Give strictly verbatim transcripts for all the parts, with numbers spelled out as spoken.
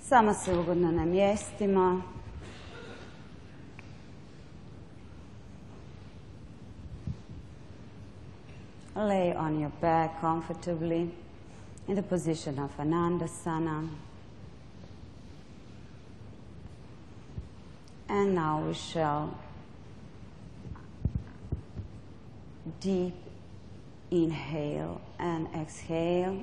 Samo se ugodno namjestimo. Lay on your back comfortably in the position of Anandasana. And now we shall deep inhale and exhale.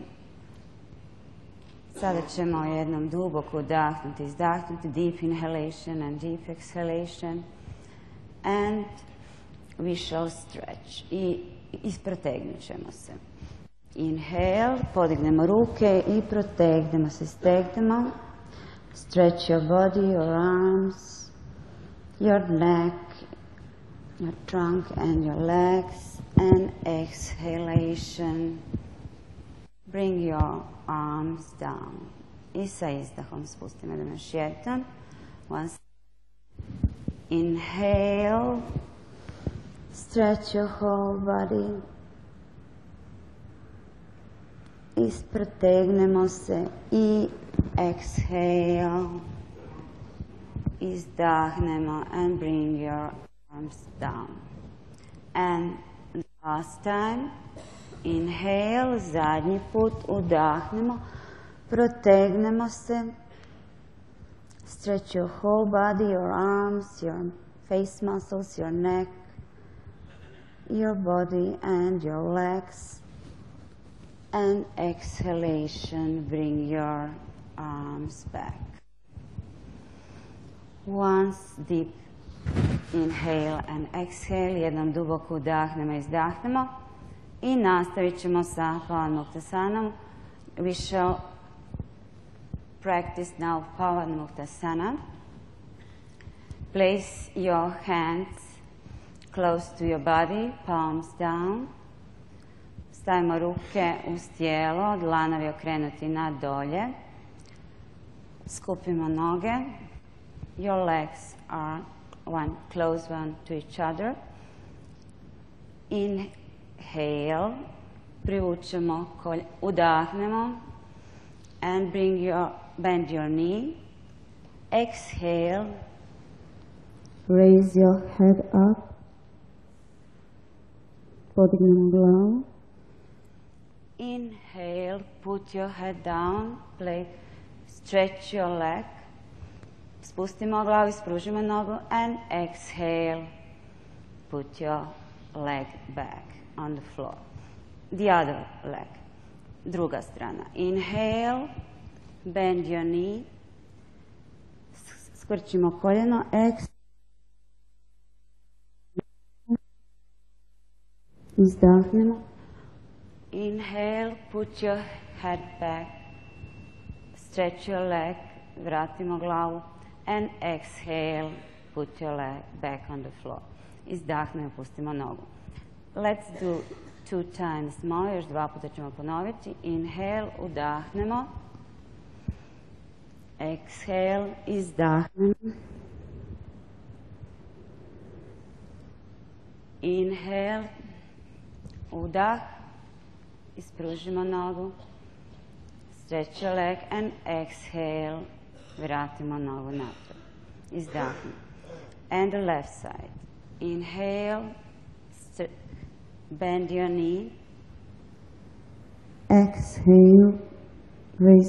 Sada ćemo jednom duboko udahnuti, izdahnuti, deep inhalation and deep exhalation. And we shall stretch. I isprotegnut ćemo se. Inhale, podignemo ruke i protegnemo se, stegnemo. Stretch your body, your arms, your neck, your trunk and your legs. And exhalation. Bring your arms down. I sa izdahom spustimo da još jedan. Once. Inhale. Stretch your whole body. Isprotegnemo se i exhale. Izdahnemo and bring your arms down. And last time. Inhale, zadnji put, udahnemo, protegnemo se. Stretch your whole body, your arms, your face muscles, your neck, your body and your legs. And exhalation, bring your arms back. Once deep inhale and exhale, jednom duboko udahnemo, izdahnemo. I nastavit ćemo sa Pavanmuktasanam. We shall practice now Pavanmuktasana. Place your hands close to your body, palms down. Stavimo ruke uz tijelo, dlanovi okrenuti na dolje. Skupimo noge. Your legs are one close one to each other. Inhale, privučemo, udahnemo, and bring your, bend your knee. Exhale, raise your head up, podignemo glavu. Inhale, put your head down, play, stretch your leg. Spustimo glavu, ispružimo nogu, and exhale, put your leg back on the floor. The other leg. Druga strana. Inhale, bend your knee. Skrčimo koljeno. Exhale. Izdahnemo. Inhale, put your head back. Stretch your leg. Vratimo glavu. And exhale, put your leg back on the floor. Izdahnemo, pustimo nogu. Let's do two times more. Još dva puta ćemo ponoviti. Inhale, udahnemo. Exhale, izdahnemo. Inhale, udah. Ispružimo nogu. Stretch your leg and exhale. Vratimo nogu natrag. Izdahnemo. And the left side. Inhale, bend your knee. Exhale, raise